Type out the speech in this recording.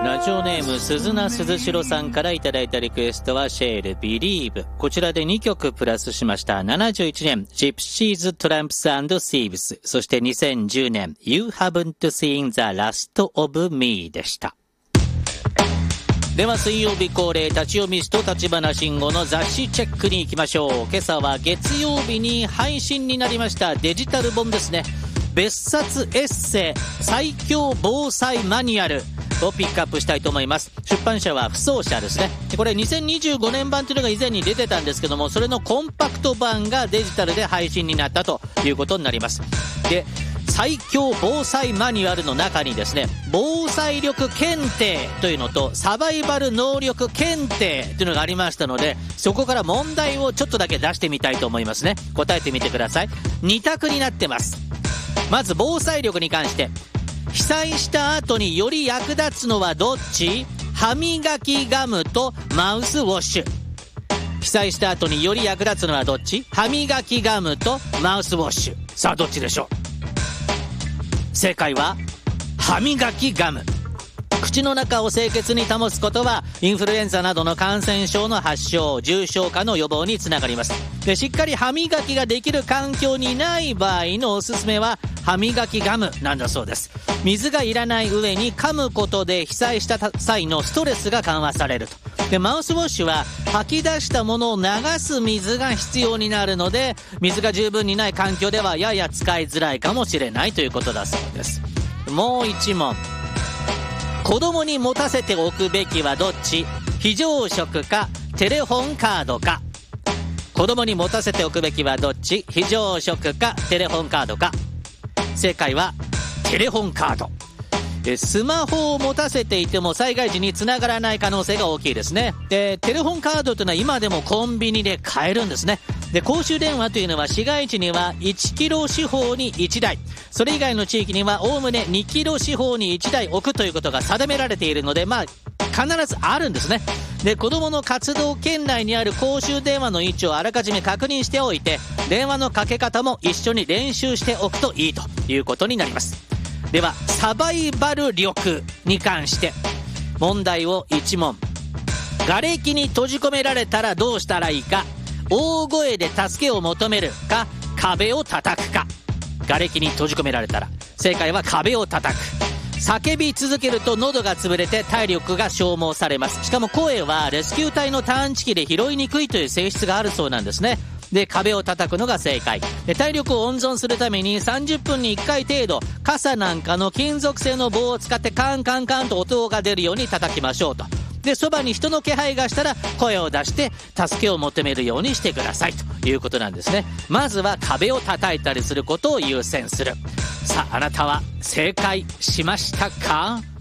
ラジオネーム鈴名鈴代さんからいただいたリクエストはシェールビリーブ。こちらで2曲プラスしました。71年ジプシーズトランプス&シーブス、そして2010年 You Haven't Seen the Last of Me でした。では水曜日恒例立ち読み師と立花慎吾の雑誌チェックに行きましょう。今朝は月曜日に配信になりましたデジタル本ですね。別冊エッセイ最強防災マニュアルをピックアップしたいと思います。出版社は不走者ですね。これ2025年版というのが以前に出てたんですけども、それのコンパクト版がデジタルで配信になったということになります。で、最強防災マニュアルの中にですね、防災力検定というのとサバイバル能力検定というのがありましたので、そこから問題をちょっとだけ出してみたいと思いますね。答えてみてください。2択になってます。まず防災力に関して、被災した後により役立つのはどっち？歯磨きガムとマウスウォッシュ。被災した後により役立つのはどっち？歯磨きガムとマウスウォッシュ。さあどっちでしょう？正解は歯磨きガム。口の中を清潔に保つことはインフルエンザなどの感染症の発症、重症化の予防につながります。で、しっかり歯磨きができる環境にない場合のおすすめは歯磨きガムなんだそうです。水がいらない上に噛むことで被災した際のストレスが緩和されると。で、マウスウォッシュは吐き出したものを流す水が必要になるので、水が十分にない環境ではやや使いづらいかもしれないということだそうです。もう一問。子供に持たせておくべきはどっち？非常食かテレホンカードか。子供に持たせておくべきはどっち？非常食かテレホンカードか。正解はテレホンカード。スマホを持たせていても災害時につながらない可能性が大きいですね。で、テレホンカードというのは今でもコンビニで買えるんですね。で、公衆電話というのは市街地には1キロ四方に1台、それ以外の地域にはおおむね2キロ四方に1台置くということが定められているので、必ずあるんですね。で、子供の活動圏内にある公衆電話の位置をあらかじめ確認しておいて、電話のかけ方も一緒に練習しておくといいということになります。では、サバイバル力に関して問題を1問。瓦礫に閉じ込められたらどうしたらいいか。大声で助けを求めるか、壁を叩くか。瓦礫に閉じ込められたら、正解は壁を叩く。叫び続けると喉が潰れて体力が消耗されます。しかも声はレスキュー隊の探知機で拾いにくいという性質があるそうなんですね。で、壁を叩くのが正解。で、体力を温存するために30分に1回程度、傘なんかの金属製の棒を使ってカンカンカンと音が出るように叩きましょうと。で、そばに人の気配がしたら声を出して助けを求めるようにしてくださいということなんですね。まずは壁を叩いたりすることを優先する。さあ、あなたは正解しましたか？